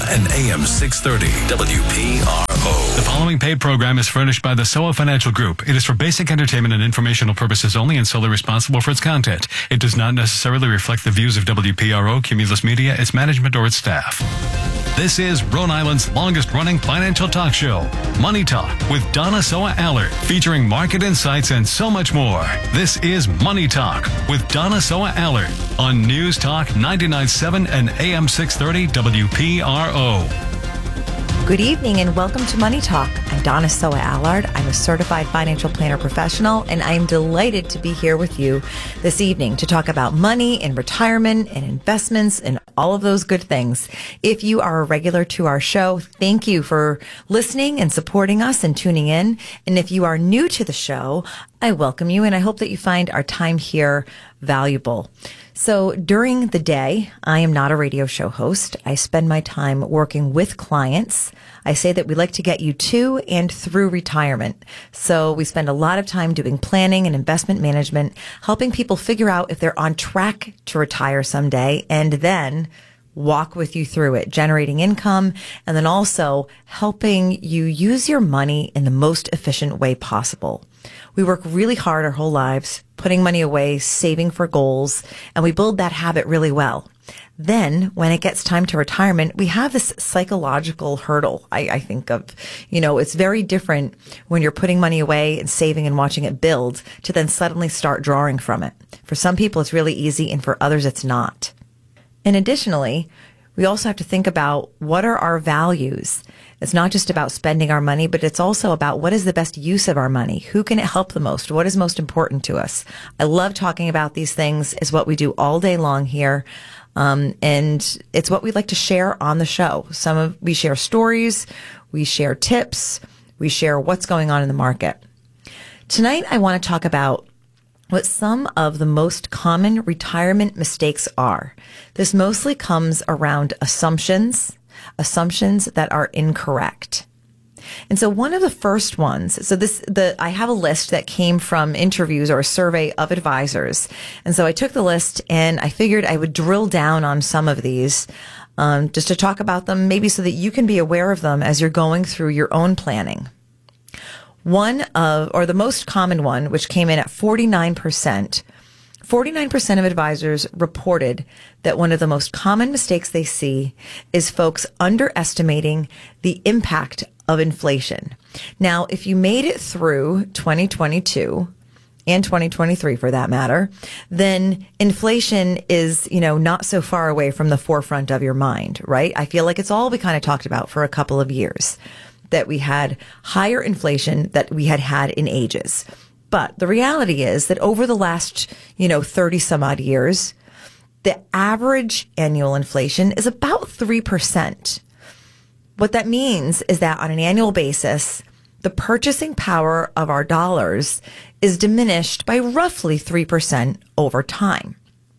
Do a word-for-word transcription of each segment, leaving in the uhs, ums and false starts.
and A M six thirty W P R O. The following paid program is furnished by the S O A Financial Group. It is for basic entertainment and informational purposes only and solely responsible for its content. It does not necessarily reflect the views of W P R O, Cumulus Media, its management, or its staff. This is Rhode Island's longest-running financial talk show, Money Talk, with Donna Soa Allard, featuring market insights and so much more. This is Money Talk with Donna Soa Allard on News Talk ninety-nine point seven and A M six thirty W P R O. Good evening and welcome to Money Talk. I'm Donna Soa Allard. I'm a certified financial planner professional, and I'm delighted to be here with you this evening to talk about money and retirement and investments and all of those good things. If you are a regular to our show, thank you for listening and supporting us and tuning in. And if you are new to the show, I welcome you, and I hope that you find our time here valuable. So during the day, I am not a radio show host. I spend my time working with clients. I say that we like to get you to and through retirement. So we spend a lot of time doing planning and investment management, helping people figure out if they're on track to retire someday, and then walk with you through it, generating income, and then also helping you use your money in the most efficient way possible. We work really hard our whole lives, putting money away, saving for goals, and we build that habit really well. Then, when it gets time to retirement, we have this psychological hurdle, I, I think of. You know, it's very different when you're putting money away and saving and watching it build to then suddenly start drawing from it. For some people, it's really easy, and for others, it's not. And additionally, we also have to think about what are our values. It's not just about spending our money, but it's also about what is the best use of our money. Who can it help the most? What is most important to us? I love talking about these things. It's what we do all day long here. Um, and it's what we like to share on the show. Some of, we share stories, we share tips, we share what's going on in the market. Tonight, I want to talk about what some of the most common retirement mistakes are. This mostly comes around assumptions, assumptions that are incorrect. And so one of the first ones, so this, the, I have a list that came from interviews or a survey of advisors. And so I took the list and I figured I would drill down on some of these, um, just to talk about them, maybe so that you can be aware of them as you're going through your own planning. One of, or the most common one, which came in at forty-nine percent, forty-nine percent of advisors reported that one of the most common mistakes they see is folks underestimating the impact of inflation. Now, if you made it through twenty twenty-two and twenty twenty-three for that matter, then inflation is, you know, not so far away from the forefront of your mind, right? I feel like it's all we kind of talked about for a couple of years, that we had higher inflation that we had had in ages. But the reality is that over the last, you know, thirty some odd years, the average annual inflation is about three percent. What that means is that on an annual basis, the purchasing power of our dollars is diminished by roughly three percent over time.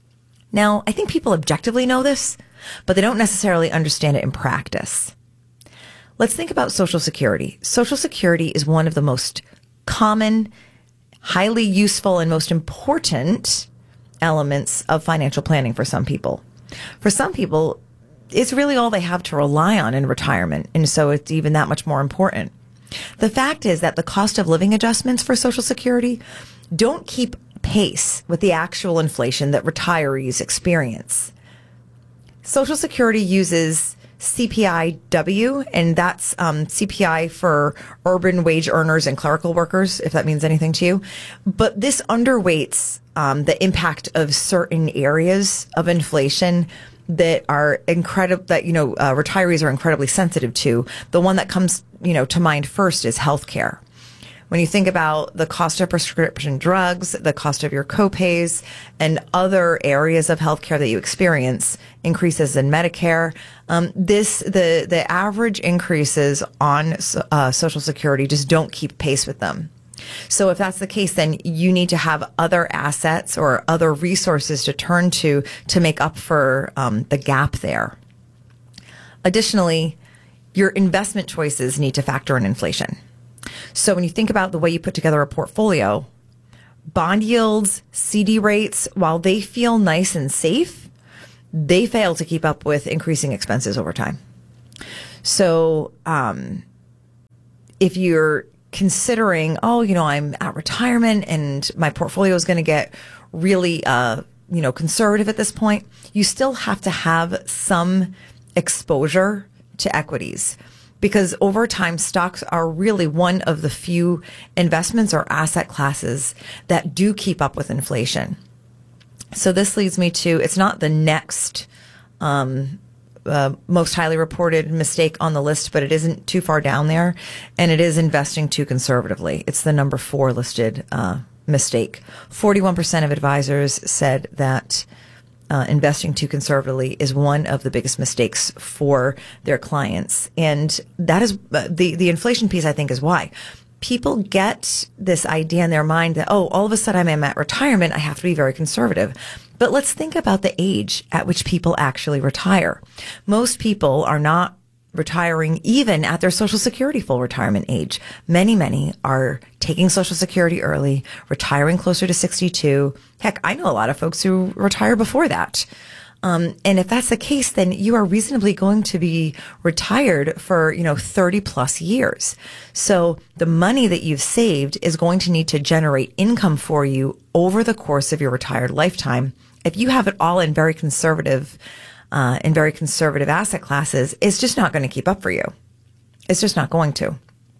Now, I think people objectively know this, but they don't necessarily understand it in practice. Let's think about Social Security. Social Security is one of the most common, highly useful, and most important elements of financial planning for some people. For some people, it's really all they have to rely on in retirement, and so it's even that much more important. The fact is that the cost of living adjustments for Social Security don't keep pace with the actual inflation that retirees experience. Social Security uses C P I W, and that's um, C P I for urban wage earners and clerical workers, if that means anything to you. But this underweights um, the impact of certain areas of inflation that are incredible, that, you know, uh, retirees are incredibly sensitive to. The one that comes, you know, to mind first is healthcare. When you think about the cost of prescription drugs, the cost of your copays, and other areas of healthcare that you experience, increases in Medicare, um, this the the average increases on uh, Social Security just don't keep pace with them. So if that's the case, then you need to have other assets or other resources to turn to to make up for um, the gap there. Additionally, your investment choices need to factor in inflation. So when you think about the way you put together a portfolio, bond yields, C D rates, while they feel nice and safe, they fail to keep up with increasing expenses over time. So, um, if you're considering, oh, you know, I'm at retirement and my portfolio is going to get really, uh, you know, conservative at this point, you still have to have some exposure to equities, because over time, stocks are really one of the few investments or asset classes that do keep up with inflation. So this leads me to, it's not the next, um, Uh, most highly reported mistake on the list, but it isn't too far down there, and it is investing too conservatively. It's the number four listed uh, mistake. forty-one percent of advisors said that uh, investing too conservatively is one of the biggest mistakes for their clients, and that is uh, the the inflation piece. I think is why people get this idea in their mind that, oh, all of a sudden I'm at retirement, I have to be very conservative. But let's think about the age at which people actually retire. Most people are not retiring even at their Social Security full retirement age. Many, many are taking Social Security early, retiring closer to sixty-two. Heck, I know a lot of folks who retire before that. Um, and if that's the case, then you are reasonably going to be retired for, you know, thirty plus years. So the money that you've saved is going to need to generate income for you over the course of your retired lifetime. If you have it all in very conservative, uh, in very conservative asset classes, it's just not going to keep up for you. It's just not going to.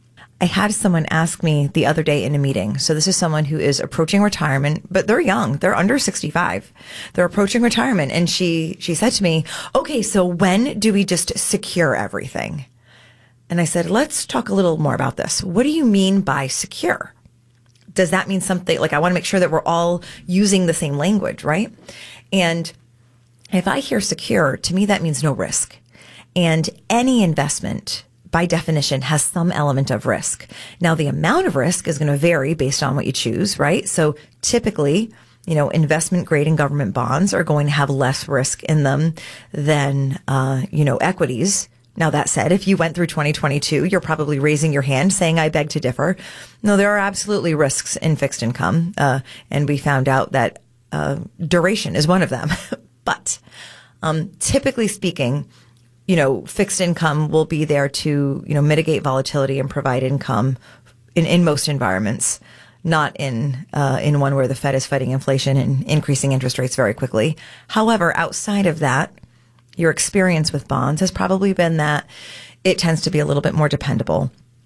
I had someone ask me the other day in a meeting. So this is someone who is approaching retirement, but they're young. They're under sixty-five. They're approaching retirement. And she, she said to me, okay, so when do we just secure everything? And I said, let's talk a little more about this. What do you mean by secure? Does that mean something like, I want to make sure that we're all using the same language, right? And if I hear secure, to me, that means no risk. And any investment, by definition, has some element of risk. Now, the amount of risk is going to vary based on what you choose, right? So typically, you know, investment grade and government bonds are going to have less risk in them than, uh, you know, equities. Now, that said, if you went through twenty twenty-two, you're probably raising your hand saying, I beg to differ. No, there are absolutely risks in fixed income. Uh, and we found out that uh, duration is one of them. But um, typically speaking, you know, fixed income will be there to, you know, mitigate volatility and provide income in, in most environments, not in, uh, in one where the Fed is fighting inflation and increasing interest rates very quickly. However, outside of that, your experience with bonds has probably been that it tends to be a little bit more dependable.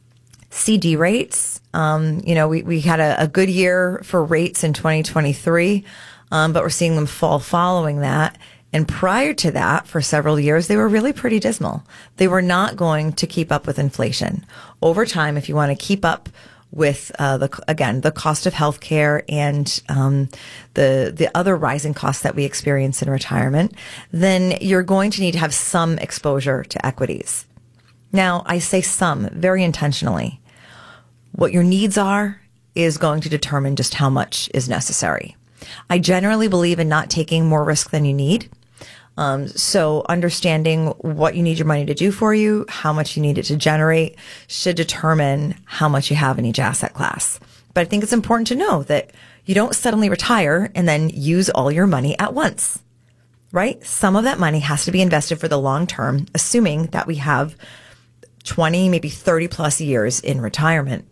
C D rates, um, you know, we, we had a, a good year for rates in twenty twenty-three, um, but we're seeing them fall following that. And prior to that, for several years, they were really pretty dismal. They were not going to keep up with inflation. Over time, if you want to keep up with, uh, the, again, the cost of healthcare and, um, the, the other rising costs that we experience in retirement, then you're going to need to have some exposure to equities. Now, I say some very intentionally. What your needs are is going to determine just how much is necessary. I generally believe in not taking more risk than you need. Um, so understanding what you need your money to do for you, how much you need it to generate, should determine how much you have in each asset class. But I think it's important to know that you don't suddenly retire and then use all your money at once, right? Some of that money has to be invested for the long term, assuming that we have twenty, maybe thirty plus years in retirement.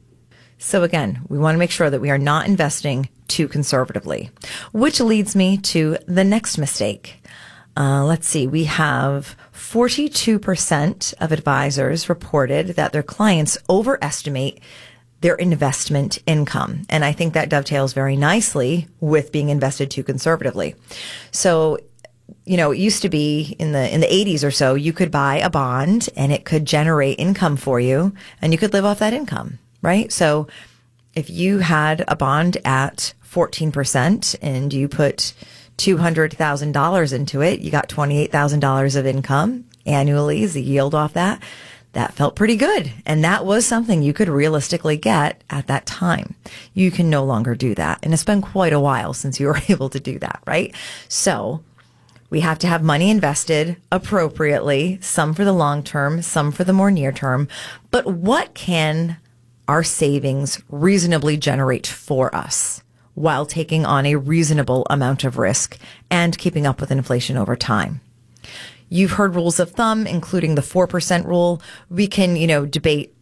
So again, we want to make sure that we are not investing too conservatively, which leads me to the next mistake. Uh, let's see. We have forty-two percent of advisors reported that their clients overestimate their investment income. And I think that dovetails very nicely with being invested too conservatively. So, you know, it used to be in the, in the eighties or so, you could buy a bond and it could generate income for you and you could live off that income, right? So if you had a bond at fourteen percent and you put two hundred thousand dollars into it, you got twenty-eight thousand dollars of income annually as the yield off that. That felt pretty good. And that was something you could realistically get at that time. You can no longer do that. And it's been quite a while since you were able to do that, right? So we have to have money invested appropriately, some for the long term, some for the more near term. But what can our savings reasonably generate for us while taking on a reasonable amount of risk and keeping up with inflation over time? You've heard rules of thumb, including the four percent rule. We can, you know, debate